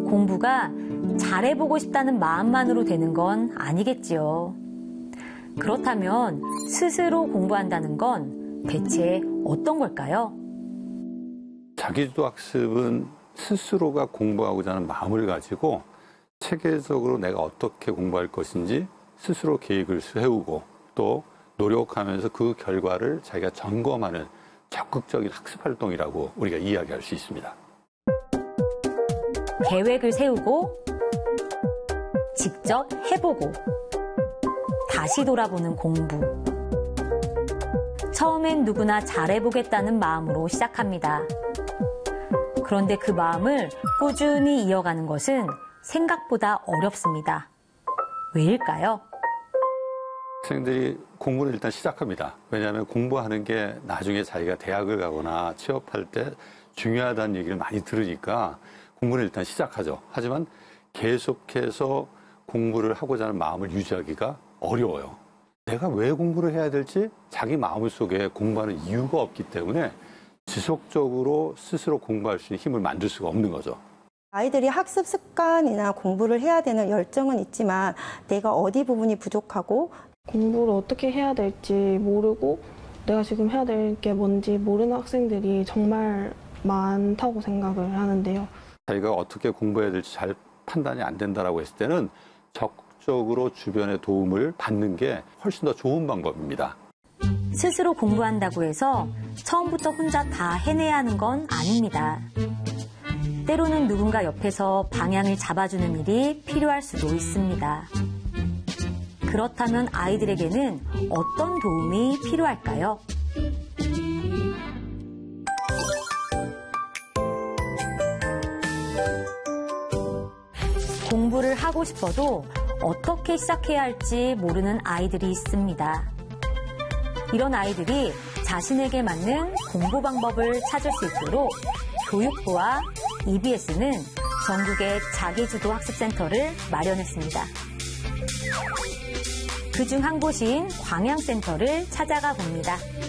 공부가 잘해보고 싶다는 마음만으로 되는 건 아니겠지요. 그렇다면 스스로 공부한다는 건 대체 어떤 걸까요? 자기주도 학습은 스스로가 공부하고자 하는 마음을 가지고 체계적으로 내가 어떻게 공부할 것인지 스스로 계획을 세우고 또 노력하면서 그 결과를 자기가 점검하는 적극적인 학습 활동이라고 우리가 이야기할 수 있습니다. 계획을 세우고 직접 해보고 다시 돌아보는 공부. 처음엔 누구나 잘해보겠다는 마음으로 시작합니다. 그런데 그 마음을 꾸준히 이어가는 것은 생각보다 어렵습니다. 왜일까요? 학생들이 공부를 일단 시작합니다. 왜냐하면 공부하는 게 나중에 자기가 대학을 가거나 취업할 때 중요하다는 얘기를 많이 들으니까 공부를 일단 시작하죠. 하지만 계속해서 공부를 하고자 하는 마음을 유지하기가 어려워요. 내가 왜 공부를 해야 될지 자기 마음속에 공부하는 이유가 없기 때문에 지속적으로 스스로 공부할 수 있는 힘을 만들 수가 없는 거죠. 아이들이 학습 습관이나 공부를 해야 되는 열정은 있지만 내가 어디 부분이 부족하고 공부를 어떻게 해야 될지 모르고 내가 지금 해야 될 게 뭔지 모르는 학생들이 정말 많다고 생각을 하는데요. 자기가 어떻게 공부해야 될지 잘 판단이 안 된다라고 했을 때는 적극적으로 주변의 도움을 받는 게 훨씬 더 좋은 방법입니다. 스스로 공부한다고 해서 처음부터 혼자 다 해내야 하는 건 아닙니다. 때로는 누군가 옆에서 방향을 잡아주는 일이 필요할 수도 있습니다. 그렇다면 아이들에게는 어떤 도움이 필요할까요? 공부를 하고 싶어도 어떻게 시작해야 할지 모르는 아이들이 있습니다. 이런 아이들이 자신에게 맞는 공부 방법을 찾을 수 있도록 교육부와 EBS는 전국에 자기주도 학습센터를 마련했습니다. 그중 한 곳인 광양센터를 찾아가 봅니다.